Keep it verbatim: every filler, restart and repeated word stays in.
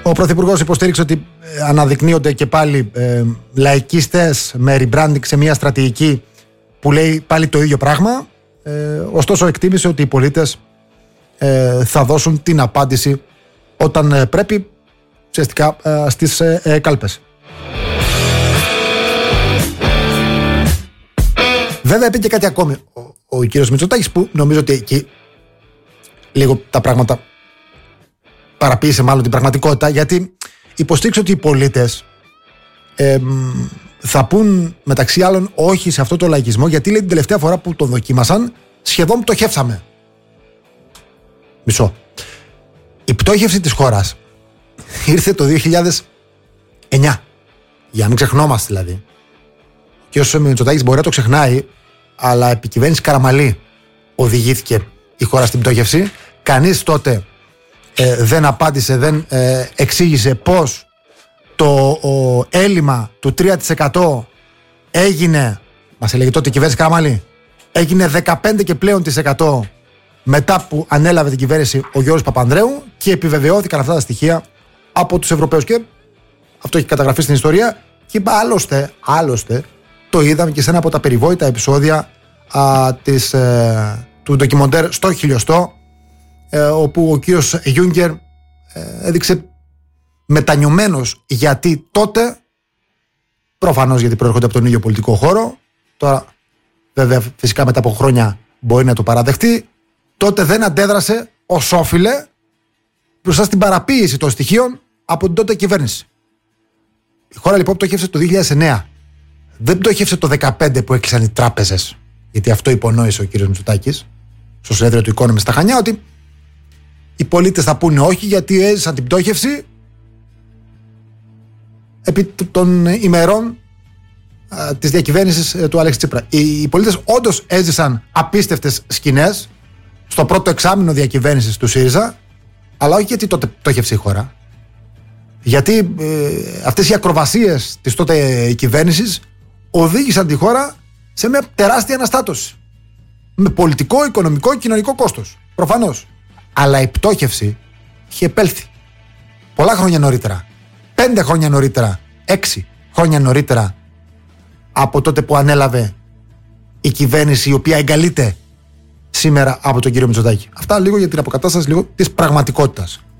Ο Πρωθυπουργός υποστήριξε ότι αναδεικνύονται και πάλι ε, λαϊκίστες με rebranding σε μια στρατηγική που λέει πάλι το ίδιο πράγμα. Ε, ωστόσο εκτίμησε ότι οι πολίτες ε, θα δώσουν την απάντηση όταν ε, πρέπει, ουσιαστικά ε, στις ε, ε, κάλπες. Βέβαια είπε και κάτι ακόμη ο, ο κύριος Μητσοτάκης, που νομίζω ότι εκεί λίγο τα πράγματα παραποίησε μάλλον την πραγματικότητα, γιατί υποστήριξε ότι οι πολίτες ε, θα πούν μεταξύ άλλων όχι σε αυτό το λαϊκισμό, γιατί λέει την τελευταία φορά που τον δοκίμασαν σχεδόν πτωχεύσαμε. Μισό. Η πτώχευση της χώρας ήρθε το δύο χιλιάδες εννιά, για να μην ξεχνόμαστε δηλαδή. Και όσο ο Μητσοτάκης μπορεί να το ξεχνάει, αλλά επί κυβέρνηση Καραμαλή οδηγήθηκε η χώρα στην πτώχευση. Κανείς τότε ε, δεν απάντησε, δεν ε, εξήγησε πώς το ο, έλλειμμα του τρία τοις εκατό έγινε, μας έλεγε τότε η κυβέρνηση Καραμαλή, έγινε δεκαπέντε και πλέον της εκατό μετά που ανέλαβε την κυβέρνηση ο Γιώργος Παπανδρέου, και επιβεβαιώθηκαν αυτά τα στοιχεία από τους Ευρωπαίους, και αυτό έχει καταγραφεί στην ιστορία. Και άλλωστε, άλλωστε το είδαμε και σε ένα από τα περιβόητα επεισόδια α, της, ε, του ντοκιμοντέρ στο χιλιοστό, ε, όπου ο κύριος Γιούγκερ ε, έδειξε μετανιωμένος, γιατί τότε, προφανώς γιατί προέρχονται από τον ίδιο πολιτικό χώρο, τώρα βέβαια φυσικά μετά από χρόνια μπορεί να το παραδεχτεί, τότε δεν αντέδρασε ως όφιλε μπροστά στην παραποίηση των στοιχείων από την τότε κυβέρνηση. Η χώρα λοιπόν πτώχευσε το δύο χιλιάδες εννιά. Δεν πτώχευσε το δύο χιλιάδες δεκαπέντε που έκλεισαν οι τράπεζες, γιατί αυτό υπονόησε ο κύριος Μητσοτάκης στο συνέδριο του Economist στα Χανιά, ότι οι πολίτες θα πούνε όχι γιατί έζησαν την πτώχευση επί των ημερών α, της διακυβέρνησης ε, του Αλέξη Τσίπρα. Οι, οι πολίτες όντως έζησαν απίστευτες σκηνές στο πρώτο εξάμηνο διακυβέρνησης του ΣΥΡΙΖΑ, αλλά όχι γιατί τότε πτώχευσε η χώρα. Γιατί ε, αυτές οι ακροβασίες της τότε κυβέρνησης οδήγησαν τη χώρα σε μια τεράστια αναστάτωση. Με πολιτικό, οικονομικό και κοινωνικό κόστος. Προφανώς. Αλλά η πτώχευση είχε επέλθει πολλά χρόνια νωρίτερα. Πέντε χρόνια νωρίτερα. Έξι χρόνια νωρίτερα από τότε που ανέλαβε η κυβέρνηση, η οποία εγκαλείται σήμερα από τον κύριο Μητσοτάκη. Αυτά λίγο για την αποκατάσταση λίγο της πραγματικότητας.